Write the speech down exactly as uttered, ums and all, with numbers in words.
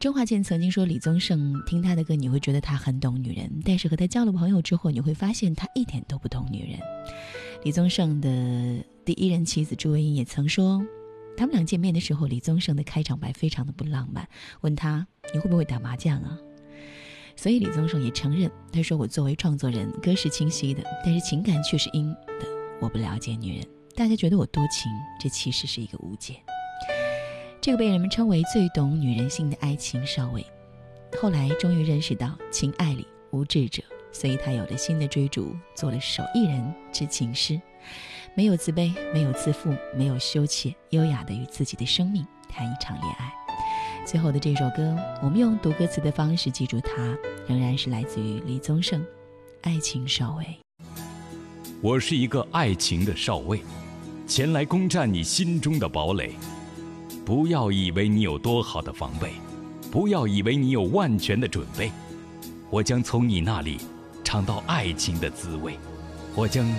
周华健曾经说，李宗盛听他的歌你会觉得他很懂女人，但是和他交了朋友之后，你会发现他一点都不懂女人。李宗盛的第一任妻子朱薇英也曾说，他们俩见面的时候，李宗盛的开场白非常的不浪漫，问他你会不会打麻将啊？所以李宗盛也承认，他说我作为创作人，歌是清晰的，但是情感却是阴的，我不了解女人，大家觉得我多情，这其实是一个误解。这个被人们称为最懂女人心的爱情少尉，后来终于认识到情爱里无智者，所以他有了新的追逐，做了手艺人之情诗，没有自卑，没有自负，没有羞怯，优雅的与自己的生命谈一场恋爱。最后的这首歌，我们用读歌词的方式记住它，仍然是来自于李宗盛《爱情少尉》。 我是一个爱情的少尉，前来攻占你心中的堡垒。不要以为你有多好的防备，不要以为你有万全的准备，我将从你那里尝到爱情的滋味，我将